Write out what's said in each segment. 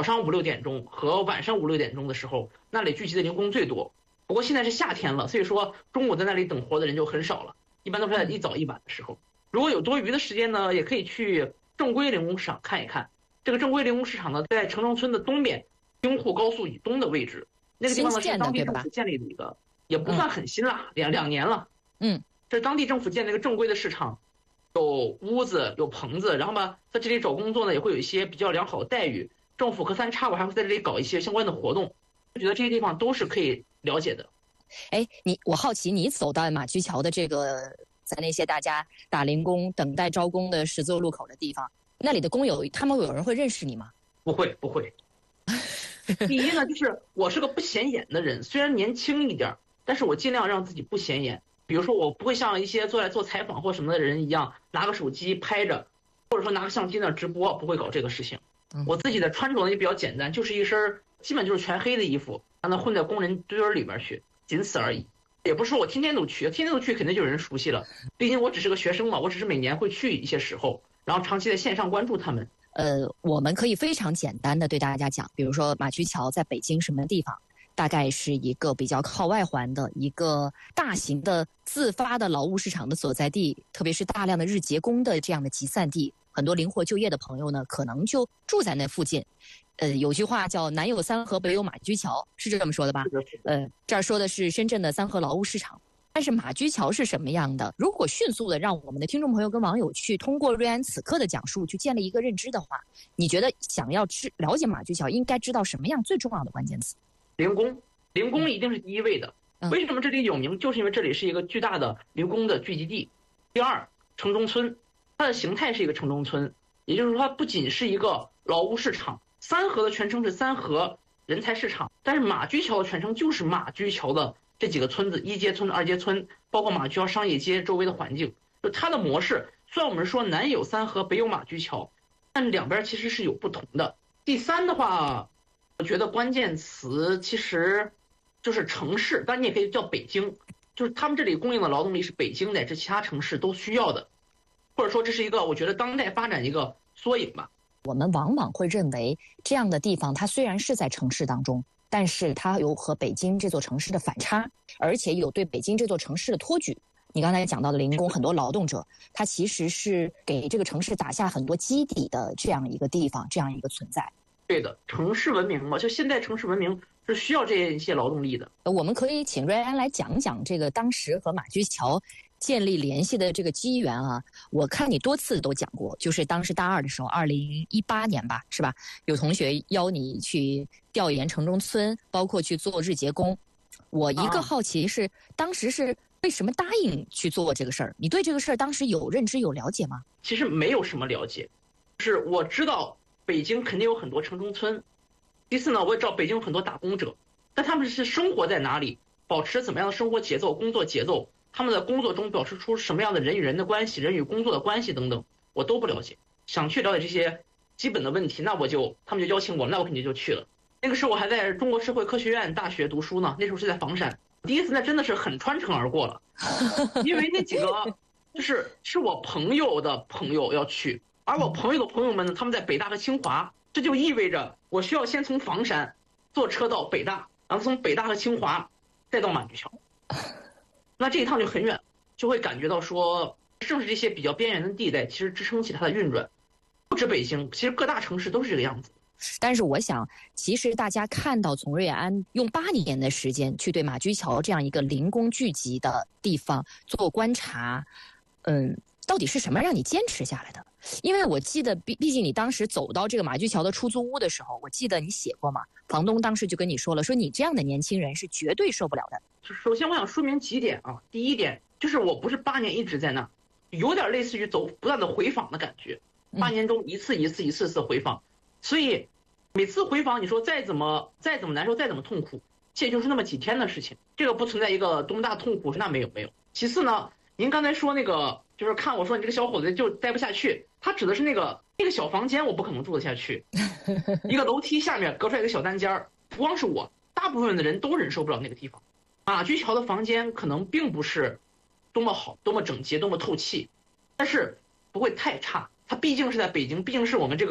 早上5、6点钟和晚上5、6点钟的时候，那里聚集的零工最多。不过现在是夏天了，所以说中午在那里等活的人就很少了，一般都是在一早一晚的时候。如果有多余的时间呢，也可以去正规零工市场看一看。这个正规零工市场呢，在城中村的东边，京沪高速以东的位置。那个地方呢是当地政府建立的一个，也不算很新啦，两年了。这是当地政府建了一个正规的市场，有屋子，有棚子，然后呢，在这里找工作呢，也会有一些比较良好的待遇。政府和三叉我还会在这里搞一些相关的活动，我觉得这些地方都是可以了解的。 哎，我好奇，你走到马驹桥的这个，在那些大家打零工、等待招工的十字路口的地方，那里的工友，他们有人会认识你吗？ 不会。第一呢，就是我是个不显眼的人，虽然年轻一点，但是我尽量让自己不显眼。比如说，我不会像一些做采访或什么的人一样，拿个手机拍着，或者说拿个相机那直播，不会搞这个事情。我自己的穿着呢也比较简单，就是一身基本就是全黑的衣服，让它混在工人堆里边去，仅此而已。也不是说我天天都去肯定就有人熟悉了。毕竟我只是个学生嘛，我只是每年会去一些时候，然后长期在线上关注他们。 我们可以非常简单的对大家讲，比如说马驹桥在北京什么地方，大概是一个比较靠外环的一个大型的自发的劳务市场的所在地，特别是大量的日结工的这样的集散地，很多灵活就业的朋友呢，可能就住在那附近。有句话叫南有三河，北有马驹桥，是这么说的吧？这儿说的是深圳的三河劳务市场。但是马驹桥是什么样的？如果迅速的让我们的听众朋友跟网友去通过瑞安此刻的讲述去建立一个认知的话，你觉得想要了解马驹桥，应该知道什么样最重要的关键词？ 零工一定是第一位的。为什么这里有名？就是因为这里是一个巨大的零工的聚集地。第二，城中村，它的形态是一个城中村，也就是说它不仅是一个劳务市场。三河的全称是三河人才市场，但是马驹桥的全称就是马驹桥的这几个村子，一街村、二街村，包括马驹桥商业街周围的环境，就它的模式。虽然我们说南有三河，北有马驹桥，但两边其实是有不同的。第三的话，我觉得关键词其实就是城市，但你也可以叫北京，就是他们这里供应的劳动力是北京乃至其他城市都需要的，或者说这是一个我觉得当代发展一个缩影吧。 我们往往会认为这样的地方，它虽然是在城市当中，但是它有和北京这座城市的反差，而且有对北京这座城市的托举。你刚才讲到的零工，很多劳动者，他其实是给这个城市打下很多基底的这样一个地方，这样一个存在。 对的，城市文明嘛，就现代城市文明是需要这些劳动力的。 我们可以请瑞安来讲讲这个当时和马驹桥建立联系的这个机缘啊。我看你多次都讲过，就是当时大二的时候，2018年吧，是吧？有同学邀你去调研城中村，包括去做日结工。我一个好奇是，当时是为什么答应去做这个事儿？你对这个事儿当时有认知有了解吗？ 其实没有什么了解，就是我知道北京肯定有很多城中村。第四呢，我也知道北京有很多打工者，但他们是生活在哪里，保持怎么样的生活节奏、工作节奏，他们在工作中表示出什么样的人与人的关系、人与工作的关系等等，我都不了解。想去了解这些基本的问题，那他们就邀请我，那我肯定就去了。那个时候我还在中国社会科学院大学读书呢，那时候是在房山。第一次那真的是很穿城而过了，因为那几个是我朋友的朋友要去，而我朋友的朋友们呢，他们在北大和清华，这就意味着我需要先从房山坐车到北大，然后从北大和清华再到马驹桥，那这一趟就很远，就会感觉到说，正是这些比较边缘的地带，其实支撑起它的运转。不止北京，其实各大城市都是这个样子。 但是我想，其实大家看到从瑞安用8年的时间去对马驹桥这样一个零工聚集的地方做观察，到底是什么让你坚持下来的？因为我记得，毕竟你当时走到这个马驹桥的出租屋的时候，我记得你写过嘛，房东当时就跟你说了，说你这样的年轻人是绝对受不了的。 首先我想说明几点啊，第一点就是我不是8年一直在那，有点类似于不断的回访的感觉，8年中一次回访，所以每次回访你说再怎么难受，再怎么痛苦，这就是那么几天的事情，这个不存在一个多么大痛苦，那没有。其次呢，您刚才说那个就是看我说你这个小伙子就待不下去，他指的是那个小房间，我不可能住得下去，一个楼梯下面隔出来一个小单间，不光是我，大部分的人都忍受不了那个地方。马驹桥的房间可能并不是多么好、多么整洁、多么透气，但是不会太差。它毕竟是在北京，毕竟是我们这个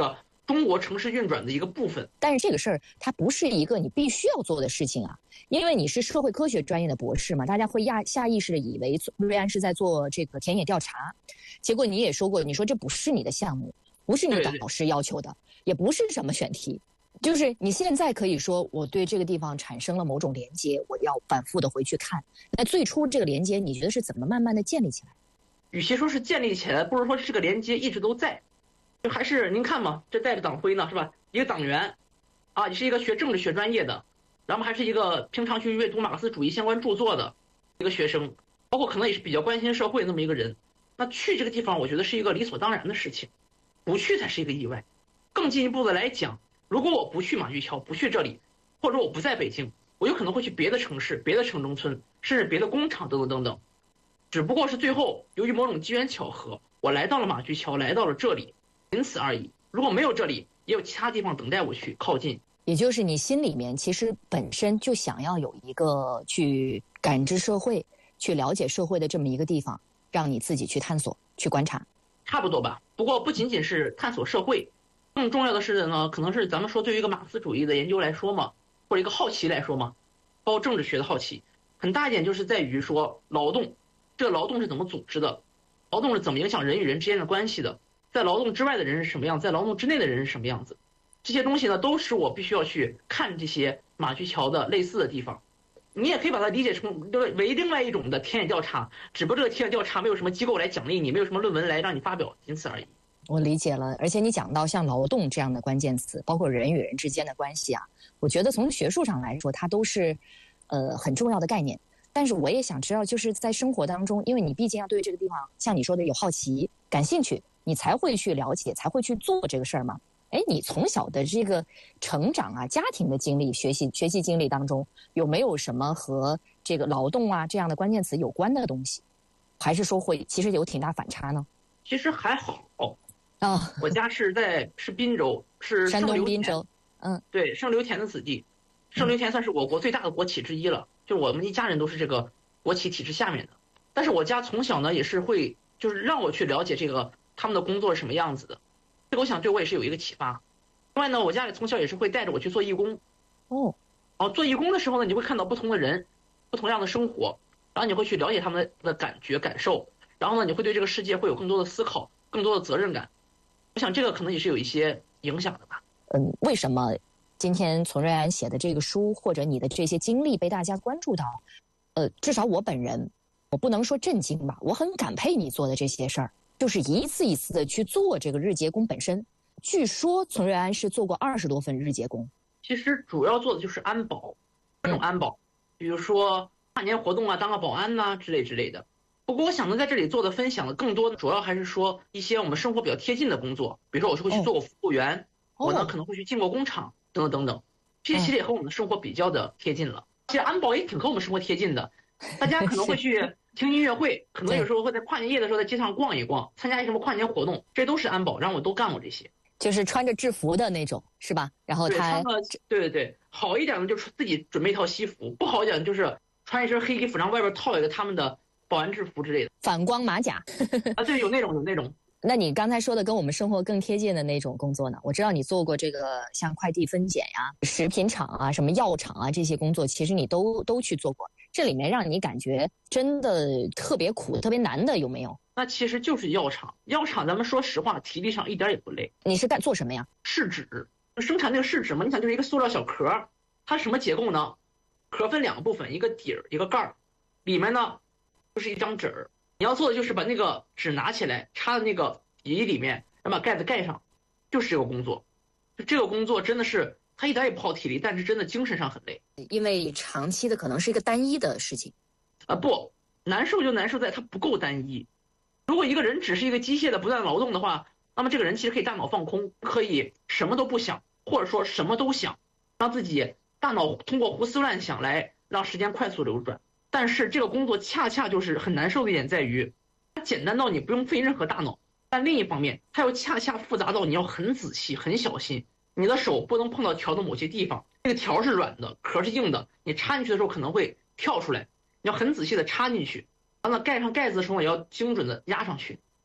中国城市运转的一个部分。 但是这个事儿它不是一个你必须要做的事情啊，因为你是社会科学专业的博士嘛，大家会下意识的以为瑞安是在做这个田野调查，结果你也说过，你说这不是你的项目，不是你的导师要求的，也不是什么选题，就是你现在可以说我对这个地方产生了某种连接，我要反复的回去看。那最初这个连接，你觉得是怎么慢慢的建立起来？ 与其说是建立起来，不如说这个连接一直都在。就还是您看嘛，这带着党徽呢，是吧？一个党员，啊，你是一个学政治学专业的，然后还是一个平常去阅读马克思主义相关著作的一个学生，包括可能也是比较关心社会那么一个人。那去这个地方，我觉得是一个理所当然的事情，不去才是一个意外。更进一步的来讲，如果我不去马驹桥，不去这里，或者我不在北京，我有可能会去别的城市、别的城中村，甚至别的工厂等等等等。只不过是最后由于某种机缘巧合，我来到了马驹桥，来到了这里，仅此而已。如果没有这里，也有其他地方等待我去靠近。 也就是你心里面其实本身就想要有一个去感知社会、去了解社会的这么一个地方，让你自己去探索、去观察。 差不多吧。不过不仅仅是探索社会，更重要的是呢，可能是咱们说对于一个马克思主义的研究来说嘛，或者一个好奇来说嘛，包括政治学的好奇，很大一点就是在于说劳动，这个劳动是怎么组织的，劳动是怎么影响人与人之间的关系的，在劳动之外的人是什么样，在劳动之内的人是什么样子。这些东西呢，都是我必须要去看这些马驹桥的类似的地方。你也可以把它理解成为另外一种的田野调查，只不过这个田野调查没有什么机构来奖励你，没有什么论文来让你发表，仅此而已。 我理解了，而且你讲到像劳动这样的关键词，包括人与人之间的关系啊，我觉得从学术上来说，它都是很重要的概念。但是我也想知道，就是在生活当中，因为你毕竟要对这个地方，像你说的有好奇、感兴趣，你才会去了解，才会去做这个事儿嘛。哎，你从小的这个成长啊，家庭的经历、学习经历当中，有没有什么和这个劳动啊这样的关键词有关的东西？还是说会其实有挺大反差呢？ 其实还好啊， 我家是滨州，是山东圣刘田， 滨州， 对，圣刘田的子弟。圣刘田算是我国最大的国企之一了，就是我们一家人都是这个国企体制下面的。但是我家从小呢也是会，就是让我去了解这个他们的工作是什么样子的，这个我想对我也是有一个启发。另外呢，我家里从小也是会带着我去做义工。做义工的时候呢，你会看到不同的人，不同样的生活，然后你会去了解他们的感觉感受，然后呢，你会对这个世界会有更多的思考，更多的责任感。我想这个可能也是有一些影响的吧。 为什么今天从瑞安写的这个书，或者你的这些经历被大家关注到？至少我本人，我不能说震惊吧，我很感佩你做的这些事儿，就是一次一次的去做这个日结工本身。据说从瑞安是做过20多份日结工。 其实主要做的就是安保，各种安保，比如说跨年活动啊，当个保安呐、之类的。不过我想呢，在这里做的分享的更多的主要还是说一些我们生活比较贴近的工作，比如说我是会去做过服务员，我呢可能会去进过工厂等等等等，这些其实也和我们的生活比较的贴近了。其实安保也挺和我们生活贴近的，大家可能会去听音乐会，可能有时候会在跨年夜的时候在街上逛一逛，参加一什么跨年活动，这都是安保，然后我都干过这些。 就是穿着制服的那种，是吧？然后他对，好一点的就是自己准备一套西服，不好一点的就是穿一身黑衣服，然后外边套一个他们的保安制服之类的， 反光马甲啊，对，有那种。 那你刚才说的跟我们生活更贴近的那种工作呢？我知道你做过这个像快递分拣呀、食品厂啊、什么药厂啊这些工作，其实你都去做过。这里面让你感觉真的特别苦、特别难的有没有？ 那其实就是药厂，咱们说实话，体力上一点也不累。 你是做什么呀？ 试纸，生产那个试纸嘛，你想就是一个塑料小壳，它什么结构呢？壳分2个部分，一个底儿，一个盖儿，里面呢就是一张纸儿。你要做的就是把那个纸拿起来，插在那个底里面，然后把盖子盖上，就是这个工作。就这个工作真的是，它一点也不耗体力，但是真的精神上很累， 因为长期的可能是一个单一的事情。 不，难受就难受在它不够单一。如果一个人只是一个机械的不断劳动的话，那么这个人其实可以大脑放空，可以什么都不想，或者说什么都想，让自己大脑通过胡思乱想来让时间快速流转。但是这个工作恰恰就是很难受的一点在于，它简单到你不用费任何大脑，但另一方面它又恰恰复杂到你要很仔细很小心，你的手不能碰到条的某些地方，这个条是软的，壳是硬的，你插进去的时候可能会跳出来，你要很仔细的插进去，然后盖上盖子的时候也要精准的压上去。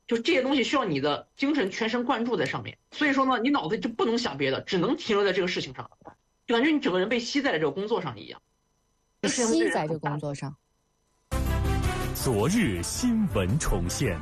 就这些东西需要你的精神全神贯注在上面。所以说呢，你脑子就不能想别的，只能停留在这个事情上，就感觉你整个人被吸在了这个工作上一样。 吸在这个工作上。 昨日新闻重现。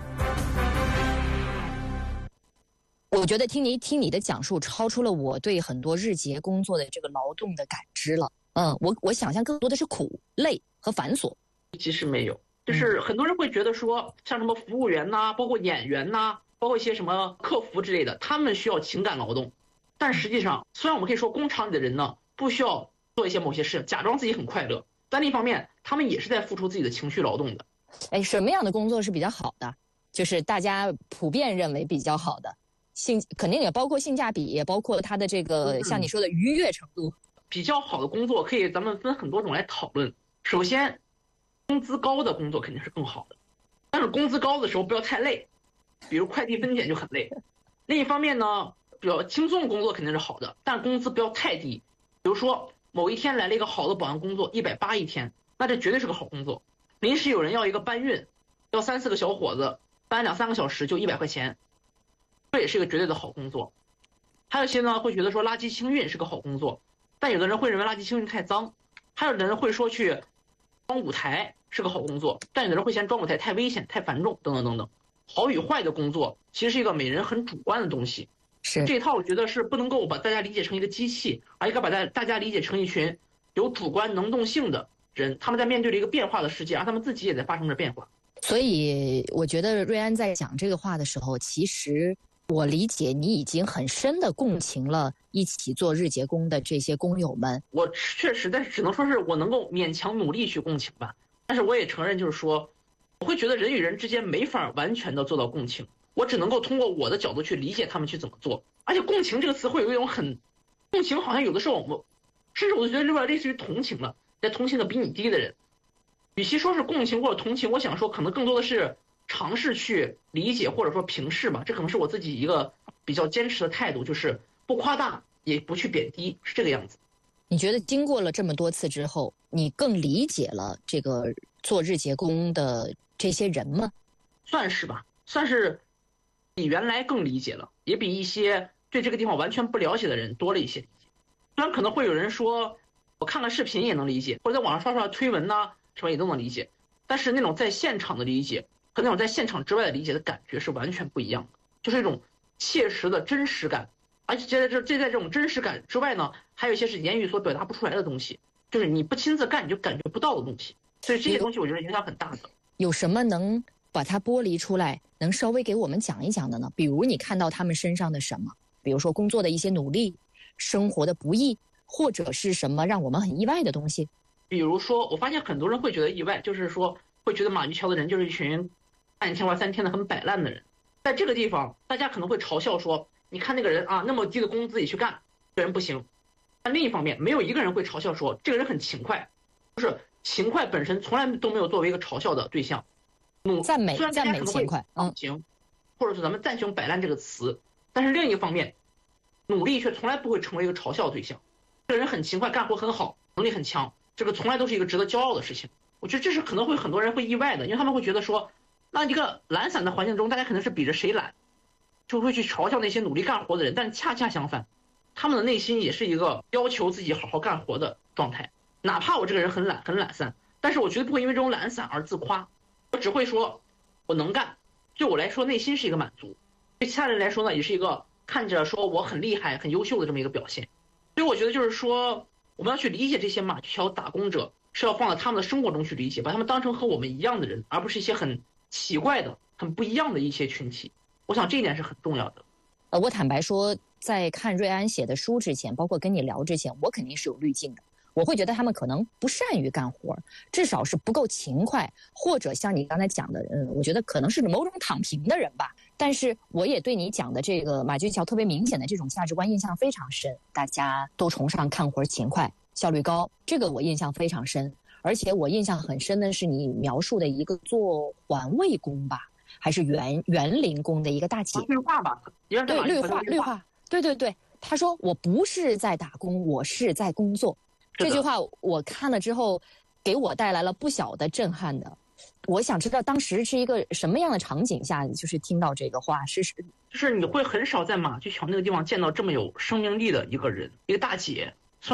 我觉得听你的讲述，超出了我对很多日结工作的这个劳动的感知了。我想象更多的是苦、累和繁琐。 其实没有，就是很多人会觉得说，像什么服务员呐，包括演员呐，包括一些什么客服之类的，他们需要情感劳动。但实际上，虽然我们可以说工厂里的人呢不需要做一些某些事，假装自己很快乐，但另一方面，他们也是在付出自己的情绪劳动的。 什么样的工作是比较好的？就是大家普遍认为比较好的，肯定也包括性价比，也包括它的这个像你说的愉悦程度。 比较好的工作可以咱们分很多种来讨论。首先，工资高的工作肯定是更好的，但是工资高的时候不要太累，比如快递分拣就很累。另一方面呢，比较轻松的工作肯定是好的，但工资不要太低。比如说某一天来了一个好的保安工作，180一天，那这绝对是个好工作。临时有人要一个搬运，要3、4个小伙子搬2、3个小时就100块钱，这也是一个绝对的好工作。还有些呢会觉得说垃圾清运是个好工作，但有的人会认为垃圾清运太脏，还有的人会说去装舞台是个好工作，但有的人会嫌装舞台太危险、太繁重等等等等。好与坏的工作其实是一个每人很主观的东西， 是这一套我觉得是不能够把大家理解成一个机器，而应该把大家理解成一群有主观能动性的人，他们在面对着一个变化的世界，而他们自己也在发生着变化。 所以我觉得瑞安在讲这个话的时候，其实我理解你已经很深的共情了一起做日结工的这些工友们。 我确实，但是只能说是我能够勉强努力去共情吧。但是我也承认，就是说，我会觉得人与人之间没法完全的做到共情，我只能够通过我的角度去理解他们去怎么做。而且共情这个词会有一种共情好像有的时候甚至我觉得有点类似于同情了，在同情的比你低的人。与其说是共情或者同情，我想说可能更多的是尝试去理解或者说平视吧，这可能是我自己一个比较坚持的态度，就是不夸大也不去贬低，是这个样子。 你觉得经过了这么多次之后，你更理解了这个做日结工的这些人吗？ 算是吧，算是比原来更理解了，也比一些对这个地方完全不了解的人多了一些理解。虽然可能会有人说我看看视频也能理解，或者在网上刷推文呐，什么也都能理解，但是那种在现场的理解和那种在现场之外的理解的感觉是完全不一样的，就是一种切实的真实感。而且在这种真实感之外呢，还有一些是言语所表达不出来的东西，就是你不亲自干你就感觉不到的东西。所以这些东西我觉得影响很大的。 有什么能把它剥离出来，能稍微给我们讲一讲的呢？比如你看到他们身上的什么？比如说工作的一些努力，生活的不易，或者是什么让我们很意外的东西。 比如说我发现很多人会觉得意外，就是说会觉得马玉桥的人就是一群干1天玩3天的很摆烂的人。在这个地方大家可能会嘲笑说，你看那个人啊，那么低的工资也去干，这人不行。但另一方面，没有一个人会嘲笑说这个人很勤快，就是勤快本身从来都没有作为一个嘲笑的对象。 赞美虽然大家可能会勤快， 行，或者是咱们赞雄摆烂这个词，但是另一方面，努力却从来不会成为一个嘲笑对象。这个人很勤快，干活很好，能力很强，这个从来都是一个值得骄傲的事情。我觉得这是可能会很多人会意外的，因为他们会觉得说，那一个懒散的环境中，大家可能是比着谁懒，就会去嘲笑那些努力干活的人。但恰恰相反，他们的内心也是一个要求自己好好干活的状态。哪怕我这个人很懒散，但是我绝对不会因为这种懒散而自夸，我只会说我能干。对我来说，内心是一个满足；对其他人来说呢，也是一个看着说我很厉害、很优秀的这么一个表现。所以我觉得就是说，我们要去理解这些马驹桥打工者，是要放在他们的生活中去理解，把他们当成和我们一样的人，而不是一些很奇怪的、很不一样的一些群体。我想这一点是很重要的。 我坦白说，在看瑞安写的书之前，包括跟你聊之前，我肯定是有滤镜的。我会觉得他们可能不善于干活，至少是不够勤快，或者像你刚才讲的，我觉得可能是某种躺平的人吧。但是我也对你讲的这个马驹桥特别明显的这种价值观印象非常深，大家都崇尚干活勤快、效率高，这个我印象非常深。而且我印象很深的是你描述的一个做环卫工吧，还是园林工的一个大姐， 绿化吧， 对，绿化，对，她说我不是在打工，我是在工作。这句话我看了之后，给我带来了不小的震撼的。 我想知道当时是一个什么样的场景下，就是听到这个话， 就是你会很少在马驹桥那个地方见到这么有生命力的一个人，一个大姐，